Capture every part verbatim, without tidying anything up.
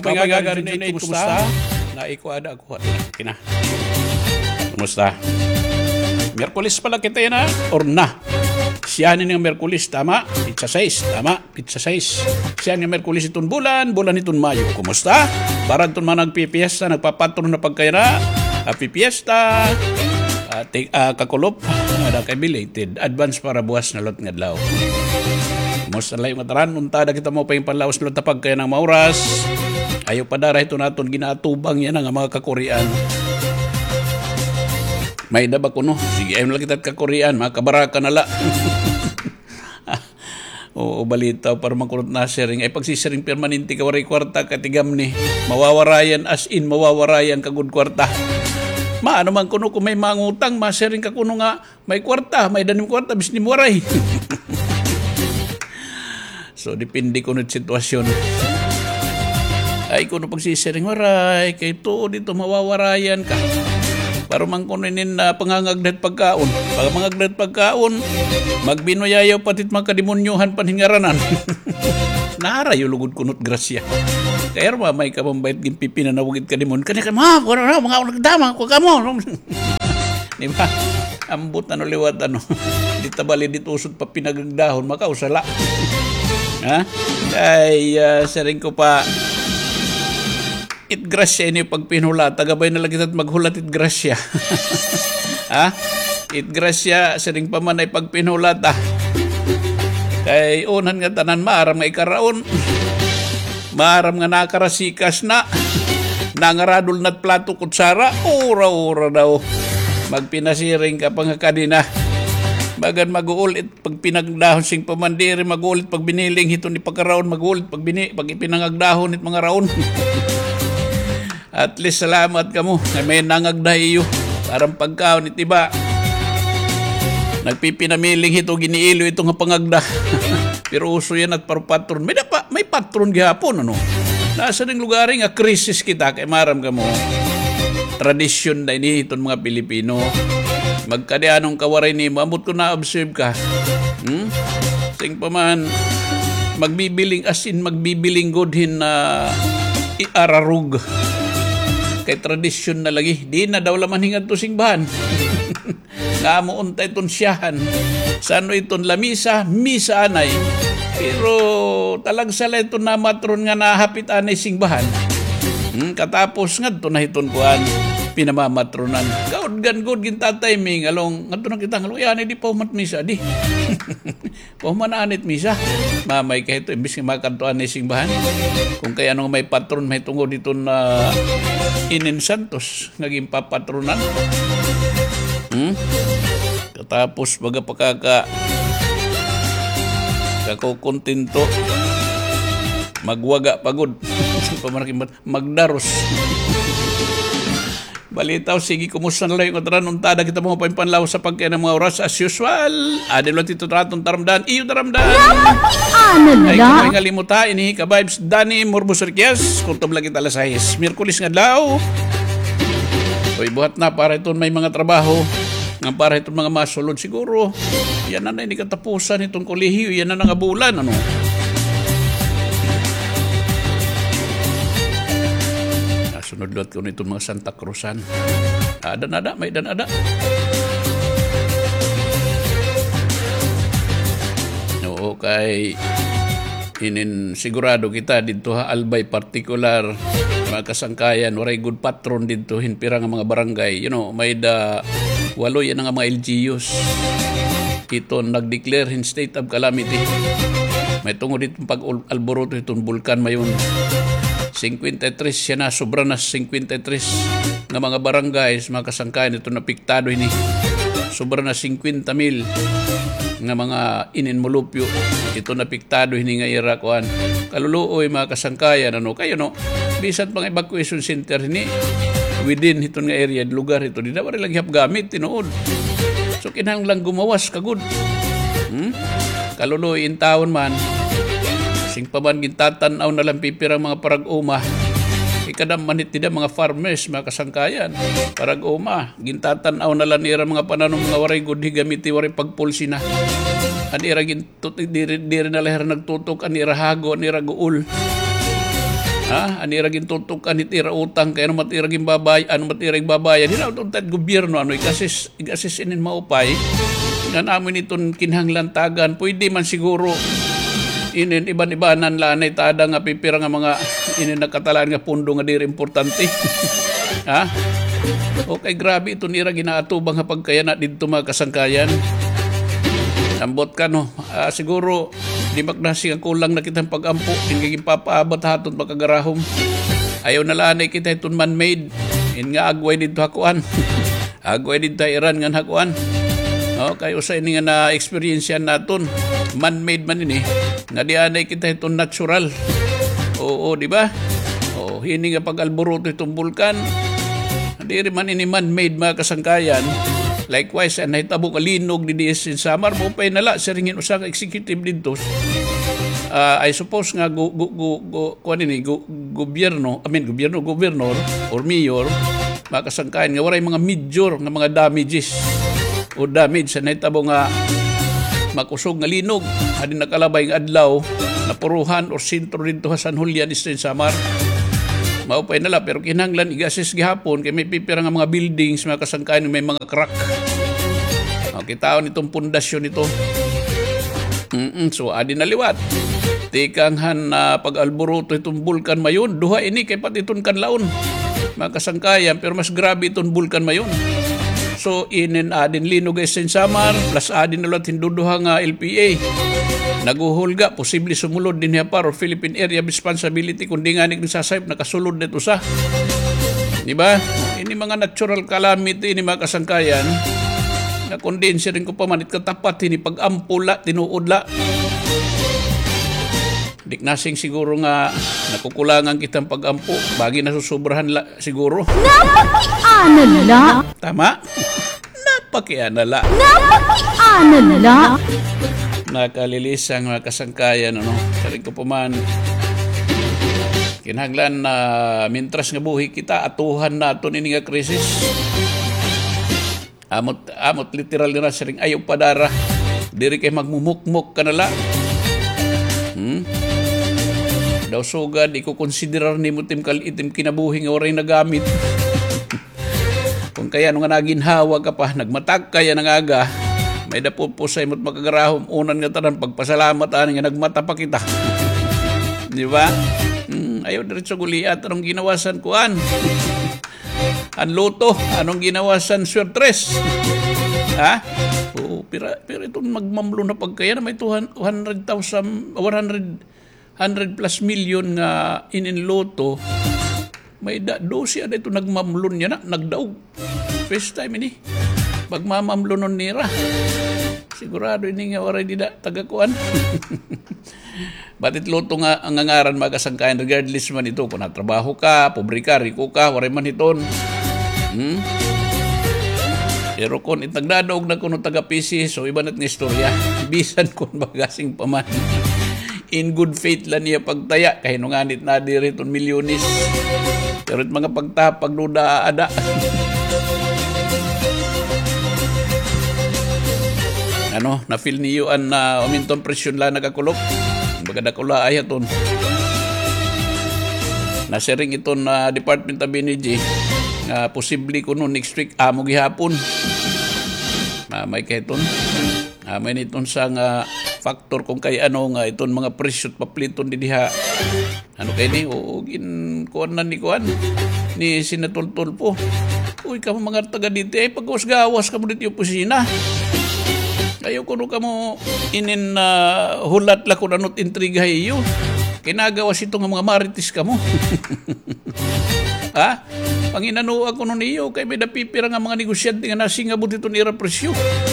pangagarin na kumusta? Naikuada ako. Kina. Kumusta? Merkulis pala kita yan ha? Or na? Siya ng Merkulis, tama? Pizza size, tama? Pizza size. Siya ng Merkulis itong bulan, bulan itong Mayo. Kumusta? Parang itong mga nagpipiesta, nagpapatron na pagkayana. Happy Fiesta. Uh, take, uh, kakulop. Ada kay belated. Advance para buwas na lot nga adlaw. Kumusta lang yung mataran? Untada kita mo pa yung panlaos lot na pagkaya ng mauras. Ayaw pa dara ito natin ginatubang yan ang mga kakurian. May daba ko no. Sige, ayaw lang kita kakurian. Mga kabaraka na la. Oo, balita para makurot na sharing. Ay pagsisharing permanente ka waray kwarta katigam ni. Mawawarayan as in, mawawarayan kagud kwarta. Maano man kuno kung may mangutang, ma-sharing ka kuno nga may kwarta, may danim kwarta, bis ni waray. So, depende ko ng sitwasyon. Ay, kuno pagsisharing waray, kay to dito mawawarayan ka. Para man kunin na pangangagdat pagkaon. Pag mangagdat pagkaon, magbinoyayaw patit magkadimonyohan panhingaranan. Narayo lugod kunot grasya. Kaya ma may kabambait gimpipi na nawagit ka dimon. Kanya ka, ma, wala na, mga nagdama, kuha ka mo. Di ba? Ambot ano liwat ano. Di tabali dito usod pa pinagdahon, makausala. Ha? Ay, uh, saring ko pa, it grasya ini pag pinhula, tagabay na lagi at maghulat it grasya. Ha? It grasya, saring pa man ay pag pinhula ta. Kay unan nga tanan maaram nga ikaraon. Maaram nga nakarasikas na. Nangaradol na't plato kutsara. Ura-ura daw. Magpinasiring ka pang kadina. Bagan mag-uulit pag pinagdahon sing pamandiri, mag-uulit pag biniling hito ni pagkaraon, mag-uulit pag, bini, pag ipinangagdahon it mga raon. At least salamat ka mo na may nangagda iyo. Parang pagkaon it iba. Nagpipinamiling hito, giniilo itong pangagda. Pero uso yan at para patron. May, pa, may patron gihapon, ano? Nasa ng lugar nga krisis kita, kay maram ka mo. Tradisyon na ini itong mga Pilipino. Magkadianong kawaray ni mo, amot ko na-observe ka. Hmm? Sing pa man, magbibiling asin, magbibiling godhin na iararug. Kay tradisyon na lagi. Di na daw laman hingad to singbahan. Namuon tayo itong siyahan. Sano itong lamisa, misa anay. Pero talag sala ito na matron nga nahapit anay singbahan. Hmm, katapos nga ito na itong kuhan, pinamamatronan. Gaud gan good ginta timing along ngadto na kita along yan di pa umat misa di. Pumananit misa. Mamay kay ito imbis nga makantuan ni singbahan. Kung kaya nung may patron may tungod dito na Inin Santos naging papatronan. Hmm? Katapos baga pakaka kakukontinto magwaga pagod magdaros. Balitaw, sige, kumusta na lang yung katran untada kita mga paimpanlaw sa pagkaya ng mga oras as usual. Adil lang tito tratong taramdan, iyo taramdan. Ay kumay nga limuta, inihi ka vibes, Dani Morbos Riquez, kuntob lagi talas ayes. Miyerkules nga daw. Uy, buhat na para ito may mga trabaho. Nga para itong mga masulod siguro. Yan na na, hindi katapusan itong kolehiyo. Yan na nga bulan, ano? Sunod-lot ko nitong mga Santa Cruzan. Ada-ada, may dan-ada. Oo, kay inin sigurado kita dito ha, albay particular mga kasangkayan, waray good patron dito, hinpira nga mga barangay. You know, may da walo yan nga mga L G Us. Ito nag-declare in state of calamity. May tungod itong pag-alboroto itong bulkan mayon. fifty-three siya na, sobra na fifty-three nga mga barangay, mga kasangkayan ito napiktado ini. Sobra na fifty mil nga mga ininmulupyo ito napiktado ini nga ira kuan. Kaluluoy mga kasangkayan ano kayo no. Bisan pang evacuation center ini within ito nga area lugar ito di dapat lang hap gamit tinuod. So kinahanglan gumawas kagud. Hmm? Kaluluoy in taon man sing paman gintatanaw na lang pipirang mga parag-uma. Ikadam manit nila mga farmers, mga kasangkayan. Parag-uma. Gintatanaw na lang nila mga pananong mga waray gudhi gamiti waray pagpulsi na. Anira gintutik, diri, diri na lahir nagtutok, anira hago, anira guul. Ha? Aniragin tutok, anitira utang, kaya ano matiragin babay, ano matiragin babayan. Hinaw itong tat gobyerno, ano, ikasis, ikasis inin maupay. Nga namin itong kinhanglantagan, pwede man siguro inin iban-ibanan lanay tada nga pipira nga mga inin nakatalaan nga pundo nga diri importante. Ha? Okay, grabe ito nira ginaatubang nga pagkaya na dito mga kasangkayan. Ambot ka no, uh, siguro di magnasing ang kulang na kitang pag-ampo, hindi papaabot haton pagkagarahom. Ayaw na lanay kita itong man-made, in nga agway dito hakuan. Agway dito Iran nga hakuan. O, kayo sa ini nga na-experience yan naton, man-made man ini, nga di anay kita itong natural. Oo, di ba? O, hini nga pag-alburuto itong bulkan, di rin man ini man-made mga kasangkayan. Likewise, ang nahitabo kalinog ni D S in Samar, mo pa'y nala, sa ringin usang executive dito. Uh, I suppose nga, gu, gu, gu, gu, kuha nini, gu, gobyerno, I mean, gobyerno, governor, or mayor, mga kasangkayan, nga waray mga major nga mga damages, o damage, sa nahitabo nga, makusog nga linog, hadin nakalabay nga adlaw, na puruhan or sentro dito sa San Julian, Eastern Samar. Maupay nala, pero kinanglan igasis gihapon kay may pipira nga mga buildings, mga kasangkayan may mga crack. O, kitaon itong pundasyon ito. Mm-mm, so, adi naliwat. Tikanghan na uh, pag-alburuto itong bulkan mayon, duha ini kay pati itong kanlaon. Mga kasangkayan, pero mas grabe itong bulkan mayon. So, inin adin linog ay Saint Samar, plus adin nalat hinduduha nga L P A. Naguhulga, posible sumulod din niya par or Philippine Area of Responsibility kundi nga nagsasayip nakasulod nito sa. Di ba? Ini mga natural calamity ini mga kasangkayan na kondensya rin ko pa man it katapat ini pag-ampula, tinuodla. Dik nasing siguro nga nakukulangan kitang pag-ampo bagi nasusobrahan la, siguro. Napakianala. Tama? Napakianala. Napakianala. Nakalilisang mga kasangkayan, ano, saring ko puman, kinahanglan na mintras nga buhi kita, atuhan nato ini nga krisis. Amot, amot literal na saring ayaw padara, diri kay magmumukmuk ka nala. Hmm? Daw sugad, iko-considerar ni mo tim kalitim kinabuhi nga waray nagamit. Kung kaya nung nga naginhawa ka pa, nagmatag kaya ng aga, may dapo po sa imot makagarahom, unan nga tanan, pagpasalamat ani nga nagmata pa kita. Di ba? Hmm, ayaw diretso guliat, anong ginawasan kuan? Ang loto, anong ginawasan suertres? Ha? Oo, pero, pero itong magmamlo na pagkaya na may two hundred thousand, one hundred, one hundred plus million nga inin loto, may da, dosi ada ito nagmamlon niya na, nagdaog. First time ini. Pagmamamlo nun nira. Sigurado ini nga waray di da tagakuan. Batit loto nga ang ngaran magasangkayan regardless man ito kung natrabaho ka, pobre ka, riko ka, waray man iton. Hmm? Pero kung itagdadog na kuno taga-P C, so iba na't nga istorya. Bisan kung bagasing paman. In good faith lang niya pagtaya, kahit nunganit na di riton milyonis. Pero mga pagtapag duda ada. Ano, na-feel niyo an na uh, uminton presyon la nagakulok. Baga dakula ay aton. Nasiring iton na uh, Department of Energy nga uh, posible kuno next week amo gihapon. Uh, may kaiton. Uh, may niton sa nga factor kung kay ano nga iton mga presyo papliton di diha. Ano kay ni o gin kuan na ni kuan ni sinatultol po. Uy, kamo mga taga dito ay paggawas-gawas kamo dito yung opisina. Ayaw ko ka mo inin uh, hulat la kung ano't intriga iyo. Kinagawas ito nga mga maritis ka mo. Ha? Panginano ako nun iyo, kay may napipira nga mga negosyante nga nasingabot ito nira presyo.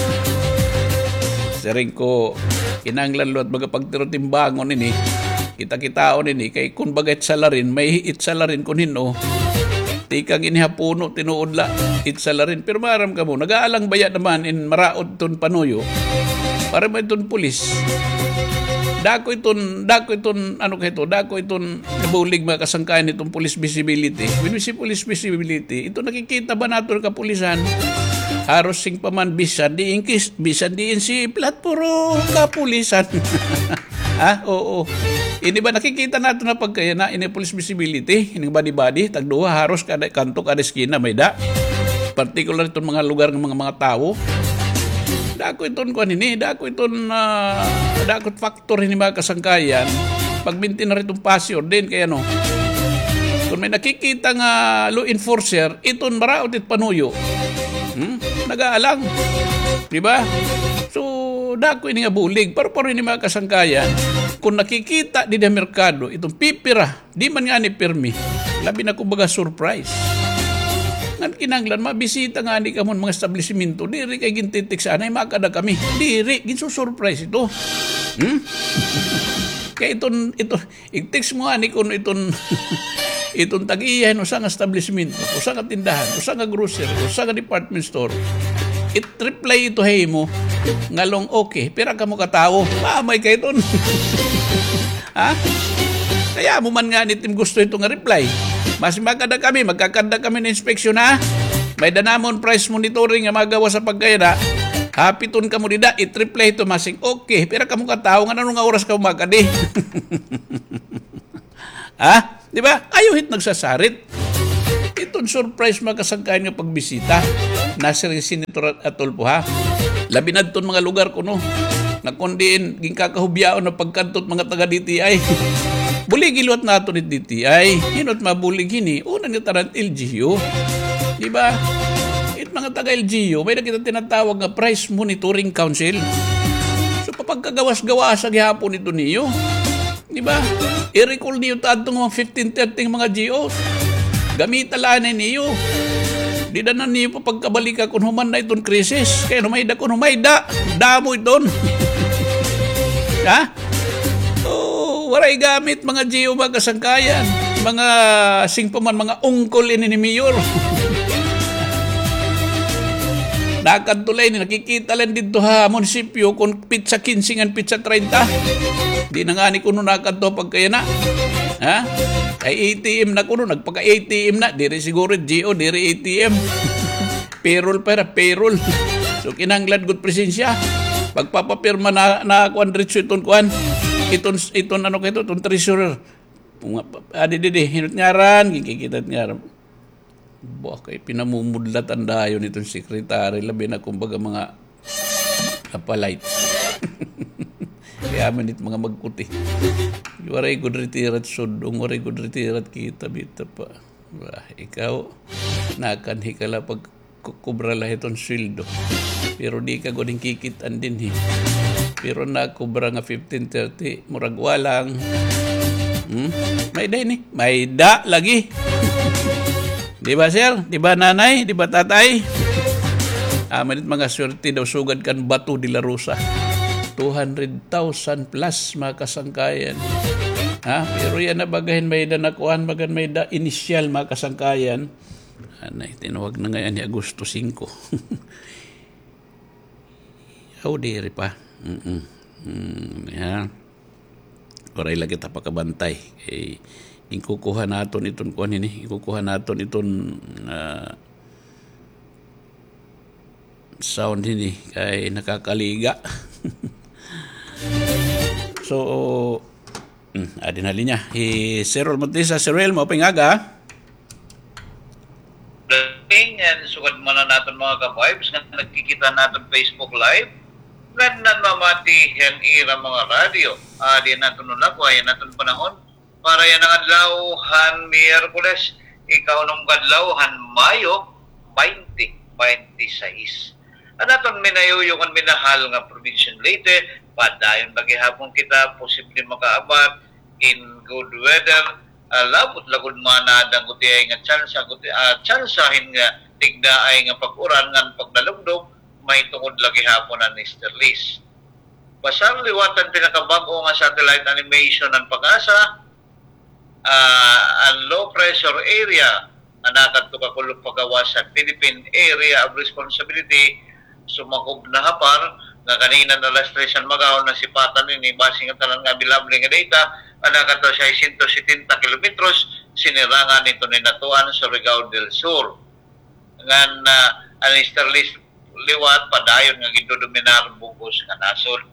Saring ko, kinanglan lo at magapagtiro timbangon ini, kita-kitaon ini, kay kung bagay salarin, may itsalarin kun hino, tikang inihapuno, tinuodla, itsalarin. Pero maram ka mo, nag-aalang bayat naman in maraod ton panuyo, para may ton pulis. Dako iton, dako iton, ano ka ito, dako iton nabulig mga kasangkayan itong police visibility. When we say police visibility, ito nakikita ba nato ka pulisan? Haros sing paman bisan di inkis, bisan di insi plat puro kapulisan. Ha? Oo. Ini ba nakikita nato na pagkaya na ini police visibility, ini body-body, tagduha haros kada kanto kada eskina may da. Particular itong mga lugar ng mga mga tao. Dako iton kuan ini, dako iton uh, dako factor ini mga kasangkayan. Pagbinti na rin itong pasyor din kaya no. Kung may nakikita nga law enforcer, iton maraot it panuyo. Hmm? Nag-aalang. Diba? So, dako ini nga bulig. Pero pero ini mga kasangkayan, kung nakikita di na merkado, itong pipira, di man nga ni permi, labi na kumbaga surprise. Ngan kinanglan, mabisita nga ni kamon mga establishmento, diri kay gintitik sa anay, makada kami. Diri, ginsusurprise ito. Hmm? Kaya iton, ito, i-text mo nga ni kung iton, iton tag-iyahin o sa nga establishmento, o sa nga tindahan, o sa nga grocery, o sa nga department store. It-reply ito hey mo, ngalong okay, pira ka mo katao, mamay ka iton. Ha? Kaya mo man nga nitim gusto ito nga reply. Mas magkada kami, magkakanda kami ng inspeksyon ha. May danamon price monitoring nga magawa sa pagkayada. Hapiton ka mo dida, it-reply ito masing okay, pira ka mo katao, nga nanong nga oras ka magkadi. Ha? Di ba? Ayuhit nagsasarit. Itong surprise makasangkain nga pagbisita. Nasa rin Senator Atolpo ha. Labi na itong mga lugar ko no. Nakundiin, ginkakahubyaon na pagkantot mga taga-D T I. Bulig iluat na ito ni D T I. Hinot mabulig hini. Unang nitaran L G U. Diba? It mga taga-L G U, may nakita tinatawag nga Price Monitoring Council. So papagkagawas-gawas sa gihapon ito niyo. Diba? I-recall niyo taad itong mga fifteen thirty mga G Os. Gamitalaan niyo. Di na na niyo pa pagkabalika kung human na itong krisis. Kaya humayda kung humayda. Damo iton. Ha? Oh, waray gamit mga G O mga kasangkayan. Mga singpaman, mga ungkol ini ni Mayor. Nakatulay ni nakikita lang dito ha, munisipyo kung pizza fifteen and pizza thirty. Di na nga ni kuno nakato pagkaya na. Ha? Ay A T M na kuno, nagpaka-A T M na. Diri siguro G O, diri A T M. Payroll para, payroll. So kinanglan good presensya. Pagpapapirma na, na kuan ritso iton kuan. Iton, iton ano kayo, iton treasurer. Adi didi, hinot ngaran, kikikitat ngaran. Buah kay pinamumudlat ang dayon itong sekretary, labi na kumbaga mga kapalite. Kaya manit mga magkuti. Waray good retirat sudong, waray good retirat kita bita pa. Bah, ikaw, nakanhi ka lang pag kubra lang itong sweldo. Pero di ka guning kikitan din eh. Pero nakubra nga fifteen thirty, murag walang. Hmm? May da ini, may da lagi. Di ba sir? Di ba nanay? Di ba tatay? Ah, manit mga swerte daw sugad kan Bato de la Rosa. two hundred thousand plus mga kasangkayan. Ha? Pero yan na bagahin may da nakuhan, bagan may da initial mga kasangkayan. Anay, tinawag na ngayon ni Agosto five. Aw, diri pa. Mm-mm. Mm, yan. Oray lagi ta pakabantay. Eh, ikukuha naton iton kuan ini, ikukuha naton iton uh, sound ini kay nakakaliga. So, mm, adin hali niya. Eh, Sir Montesa, Sir El, mo pingaga. Yan, sugad mo na natin mga ka-vibes nga nagkikita natin Facebook Live. Nan mamati yan ira mga radio. Adi natin nung lako, ayan natin panahon. Para yan ang adlawhan Miyerkules, ikaw nung adlawhan Mayo twenty twenty-six. At natin minayuyungan minahal nga probinsyon Leyte, padayon bagihapon kita posible makaabat in good weather. Uh, labot lagod manadang kuti ay nga tsansa, kuti, uh, tsansahin nga tigda ay nga pag-uran nga pagdalugdog, may tungod lagi hapon ang Mister Liz. Basang liwatan pinakabago nga satellite animation ng pag-asa, uh, ang low pressure area na nakadto kakulong pagawas sa Philippine Area of Responsibility sumakob na hapar nga kanina na last tresan magaw na sipatan ni basing ang talang nga bilable nga data anak ato sa one hundred seventy kilometros sinirangan nito ni natuan sa Surigao del Sur ngan uh, ang Mister Liz liwat padayon nga gidodominar bugos nga nasod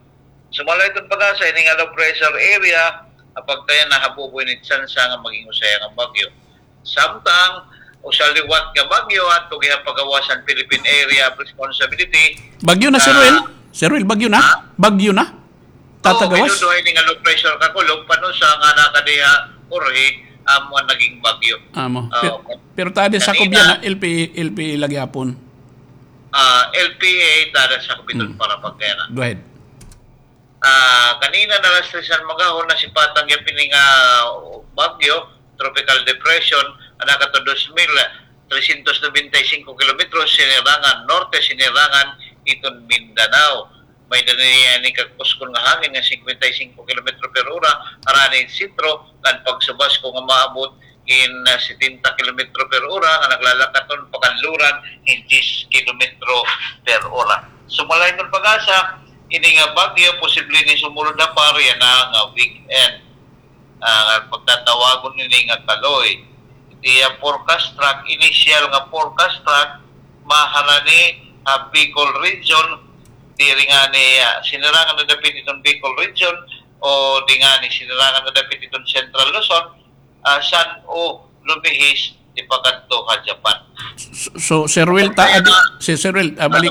Sumalay itong pag-asa, ini nga low pressure area, kapag tayo nahabuboy ni Tsansa nga maging usaya ng bagyo. Samtang, usaliwat nga bagyo at kung pagawasan Philippine Area of Responsibility, Bagyo na, Sir Ah. Ruel? Sir Ruel, bagyo na? Bagyo na? Tatagawas? Oo, minuduhay ni nga low pressure kakulog, paano sa nga nakadiha, uri, amo ang naging bagyo. Amo. Ah, Pero, pero tadi sa kanina- kubyan na L P L P lagi hapon. Ah, L P A, tada sa kapiton Hmm. para pagkaya. Go ahead. Ah, kanina na lang stresan magahon na si Patang yung pining ah, bagyo, tropical depression, anak ato two thousand three hundred ninety-five kilometros sinirangan norte sinirangan iton Mindanao. May daniya ni kagpuskon nga hangin nga fifty-five kilometro per hora arani sentro kan pagsubas ko nga maabot in uh, seventy kilometro per hora nga naglalakaton pakanluran in ten kilometro per hora. Sumalay ng pag-asa ini nga bagyo posible ni sumunod na pare na nga weekend. Uh, pagtatawagon nini nga kaloy. Iti uh, forecast track, initial nga forecast track maharani uh, Bicol region diri nga ni uh, sinirangan na dapit itong Bicol region o di nga ni sinirangan na dapit itong Central Luzon uh, san o lumihis di pagkanto ka Japan. So, so Sir Ruel, ta, adi, si Sir Ruel, ah, balik,